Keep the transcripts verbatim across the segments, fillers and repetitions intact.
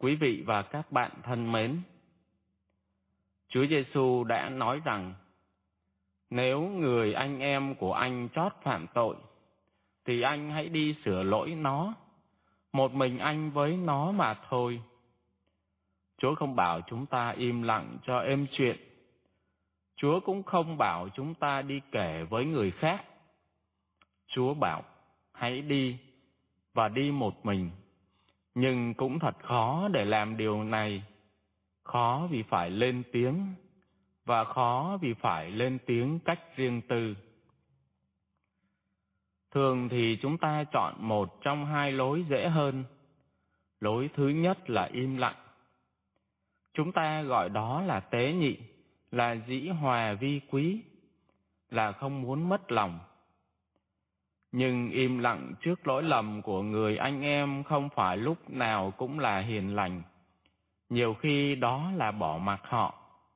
Quý vị và các bạn thân mến, Chúa Giêsu đã nói rằng nếu người anh em của anh trót phạm tội, thì anh hãy đi sửa lỗi nó, một mình anh với nó mà thôi. Chúa không bảo chúng ta im lặng cho êm chuyện. Chúa cũng không bảo chúng ta đi kể với người khác. Chúa bảo hãy đi và đi một mình. Nhưng cũng thật khó để làm điều này. Khó vì phải lên tiếng, và khó vì phải lên tiếng cách riêng tư. Thường thì chúng ta chọn một trong hai lối dễ hơn. Lối thứ nhất là im lặng. Chúng ta gọi đó là tế nhị, là dĩ hòa vi quý, là không muốn mất lòng. Nhưng im lặng trước lỗi lầm của người anh em không phải lúc nào cũng là hiền lành. Nhiều khi đó là bỏ mặc họ.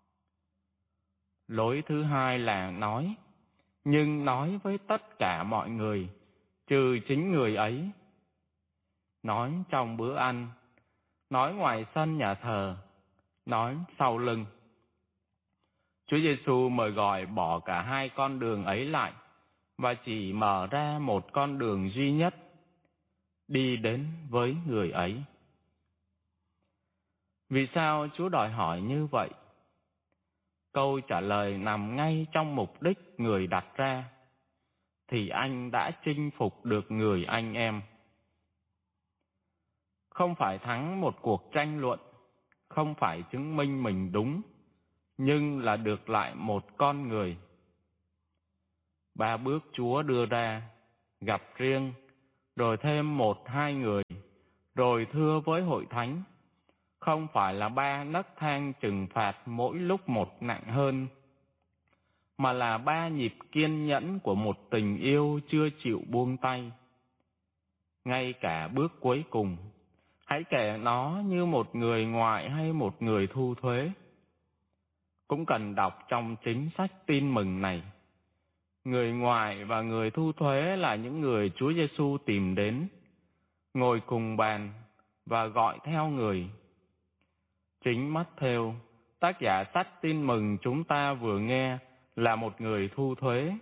Lối thứ hai là nói, nhưng nói với tất cả mọi người, trừ chính người ấy. Nói trong bữa ăn, nói ngoài sân nhà thờ, nói sau lưng. Chúa Giêsu mời gọi bỏ cả hai con đường ấy lại và chỉ mở ra một con đường duy nhất, đi đến với người ấy. Vì sao Chúa đòi hỏi như vậy? Câu trả lời nằm ngay trong mục đích người đặt ra, thì anh đã chinh phục được người anh em. Không phải thắng một cuộc tranh luận, không phải chứng minh mình đúng, nhưng là được lại một con người. Ba bước Chúa đưa ra, gặp riêng, rồi thêm một hai người, rồi thưa với hội thánh, không phải là ba nấc thang trừng phạt mỗi lúc một nặng hơn, mà là ba nhịp kiên nhẫn của một tình yêu chưa chịu buông tay. Ngay cả bước cuối cùng, hãy kể nó như một người ngoại hay một người thu thuế, cũng cần đọc trong chính sách tin mừng này. Người ngoại và người thu thuế là những người Chúa Giêsu tìm đến, ngồi cùng bàn và gọi theo người. Chính Mát-thêu, tác giả sách tin mừng chúng ta vừa nghe, là một người thu thuế.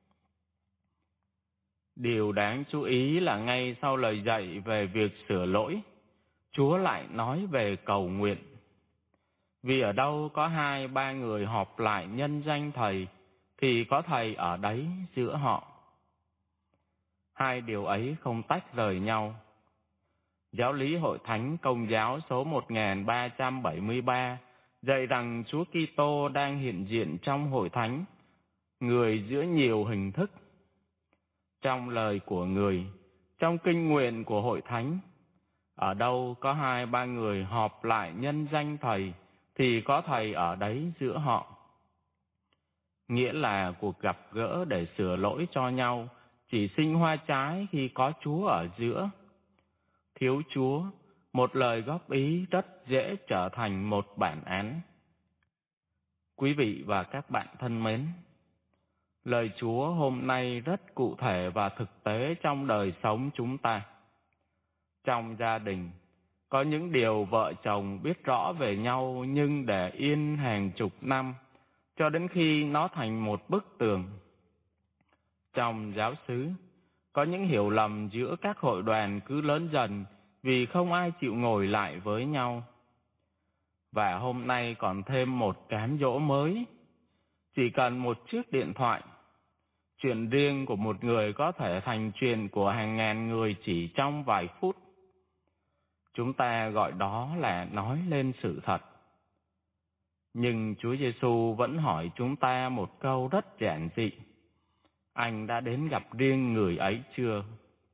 Điều đáng chú ý là ngay sau lời dạy về việc sửa lỗi, Chúa lại nói về cầu nguyện. Vì ở đâu có hai ba người họp lại nhân danh Thầy, thì có Thầy ở đấy giữa họ. Hai điều ấy không tách rời nhau. Giáo lý Hội Thánh Công giáo số một nghìn ba trăm bảy mươi ba dạy rằng Chúa Kitô đang hiện diện trong Hội Thánh, người giữa nhiều hình thức. Trong lời của người, trong kinh nguyện của Hội Thánh, ở đâu có hai ba người họp lại nhân danh Thầy, thì có Thầy ở đấy giữa họ. Nghĩa là cuộc gặp gỡ để sửa lỗi cho nhau chỉ sinh hoa trái khi có Chúa ở giữa. Thiếu Chúa, một lời góp ý rất dễ trở thành một bản án. Quý vị và các bạn thân mến, lời Chúa hôm nay rất cụ thể và thực tế trong đời sống chúng ta. Trong gia đình, có những điều vợ chồng biết rõ về nhau nhưng để yên hàng chục năm, cho đến khi nó thành một bức tường. Trong giáo xứ, có những hiểu lầm giữa các hội đoàn cứ lớn dần vì không ai chịu ngồi lại với nhau. Và hôm nay còn thêm một cám dỗ mới. Chỉ cần một chiếc điện thoại, chuyện riêng của một người có thể thành chuyện của hàng ngàn người chỉ trong vài phút. Chúng ta gọi đó là nói lên sự thật. Nhưng Chúa Giêsu vẫn hỏi chúng ta một câu rất giản dị. Anh đã đến gặp riêng người ấy chưa?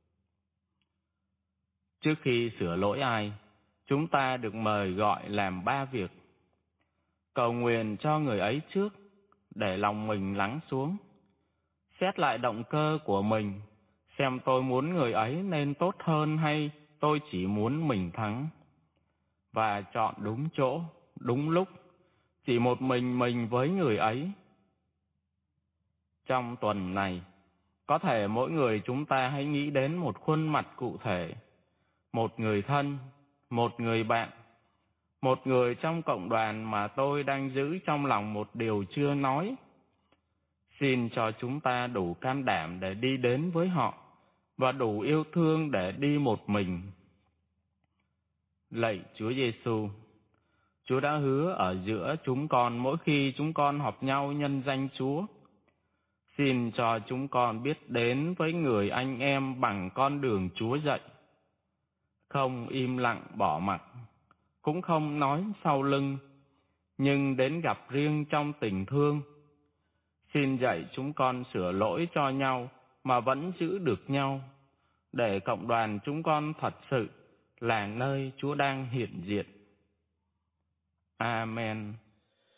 Trước khi sửa lỗi ai, chúng ta được mời gọi làm ba việc. Cầu nguyện cho người ấy trước, để lòng mình lắng xuống. Xét lại động cơ của mình, xem tôi muốn người ấy nên tốt hơn hay tôi chỉ muốn mình thắng. Và chọn đúng chỗ, đúng lúc, chỉ một mình mình với người ấy. Trong tuần này, có thể mỗi người chúng ta hãy nghĩ đến một khuôn mặt cụ thể, một người thân, một người bạn, một người trong cộng đoàn mà tôi đang giữ trong lòng một điều chưa nói. Xin cho chúng ta đủ can đảm để đi đến với họ và đủ yêu thương để đi một mình. Lạy Chúa Giêsu, Chúa đã hứa ở giữa chúng con mỗi khi chúng con họp nhau nhân danh Chúa. Xin cho chúng con biết đến với người anh em bằng con đường Chúa dạy, không im lặng bỏ mặc, cũng không nói sau lưng, nhưng đến gặp riêng trong tình thương. Xin dạy chúng con sửa lỗi cho nhau mà vẫn giữ được nhau, để cộng đoàn chúng con thật sự là nơi Chúa đang hiện diện. Amen.